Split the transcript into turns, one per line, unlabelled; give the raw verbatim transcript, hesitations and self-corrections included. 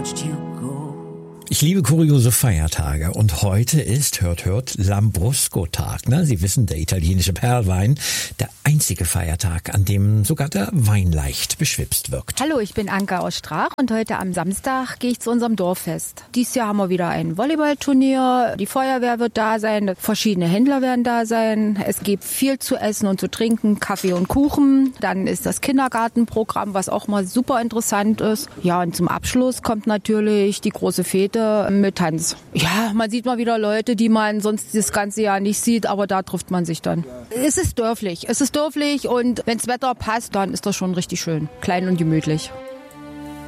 watched you go.
Ich liebe kuriose Feiertage und heute ist, hört, hört, Lambrusco-Tag. Ne? Sie wissen, der italienische Perlwein, der einzige Feiertag, an dem sogar der Wein leicht beschwipst wirkt.
Hallo, ich bin Anka aus Strach und heute am Samstag gehe ich zu unserem Dorffest. Dieses Jahr haben wir wieder ein Volleyballturnier, die Feuerwehr wird da sein, verschiedene Händler werden da sein. Es gibt viel zu essen und zu trinken, Kaffee und Kuchen. Dann ist das Kindergartenprogramm, was auch mal super interessant ist. Ja, und zum Abschluss kommt natürlich die große Fete mit Tanz. Ja, man sieht mal wieder Leute, die man sonst das ganze Jahr nicht sieht, aber da trifft man sich dann. Es ist dörflich, es ist dörflich und wenn das Wetter passt, dann ist das schon richtig schön, klein und gemütlich.